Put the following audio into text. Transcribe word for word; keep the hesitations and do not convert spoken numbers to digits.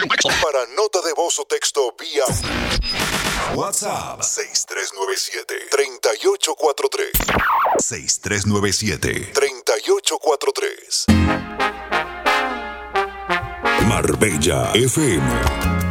Para nota de voz o texto vía WhatsApp seis tres nueve siete, tres ocho cuatro tres. seis tres nueve siete, tres ocho cuatro tres. Marbella F M.